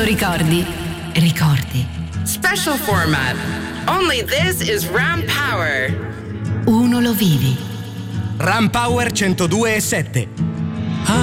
ricordi. Ricordi. Special format. Only this is Ram Power. Uno lo vivi. Ram Power 102.7.